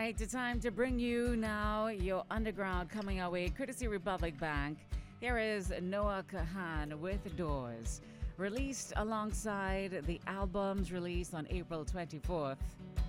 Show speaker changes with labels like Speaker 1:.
Speaker 1: right, it's time to bring you now your underground coming our way, courtesy Republic Bank. Here is Noah Kahan with Doors, released alongside the albums released on April 24th.